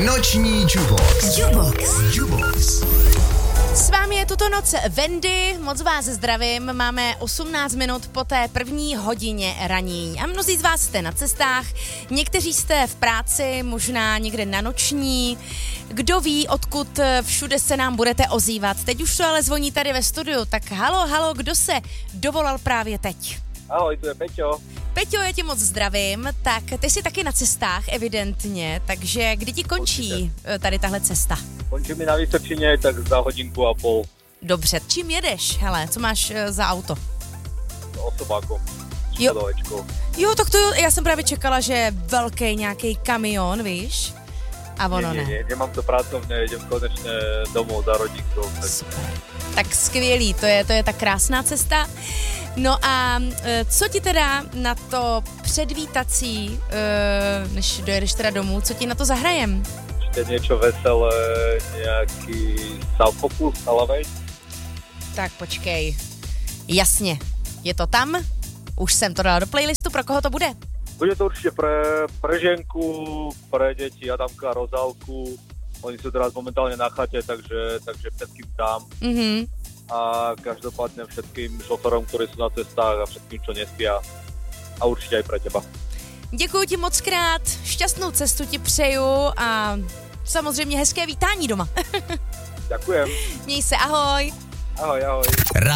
Noční Jubox. S vámi je tuto noc Wendy, moc vás zdravím, máme 18 minut po té první hodině raní a mnozí z vás jste na cestách, někteří jste v práci, možná někde na noční, kdo ví, odkud všude se nám budete ozývat. Teď už to ale zvoní tady ve studiu, tak halo, kdo se dovolal právě teď? Ahoj, tu je Peťo. Peťo, já tě moc zdravím, tak ty jsi taky na cestách evidentně, takže kdy ti končí tady tahle cesta? Končí mi na Vysočině, tak za hodinku a půl. Dobře, čím jedeš, hele, co máš za auto? Osobákom. Jo, tak to já jsem právě čekala, že je velký nějaký kamion, víš? A ono ne. Nemám to pracovné, jdem konečně domů za rodinkou. Tak... Super. Tak skvělý, to je ta krásná cesta. No a co ti teda na to předvítací, než dojedeš teda domů, co ti na to zahrajem? Ještě něco veselé, nějaký Salfocus, Alavej? Tak počkej. Jasně, je to tam? Už jsem to dala do playlistu, pro koho to bude? Bude to určitě pre ženku, pre děti, Adamka, Rozálku. Oni jsou teraz momentálně na chatě, takže všetkým tam. Mhm. A každopádně všetkým šoferom, ktorí sú na cestách a všetkým, čo nespia. A určitě i pre teba. Děkuji ti moc krát, šťastnou cestu ti přeju a samozřejmě hezké vítání doma. Ďakujem. Měj se, ahoj. Ahoj.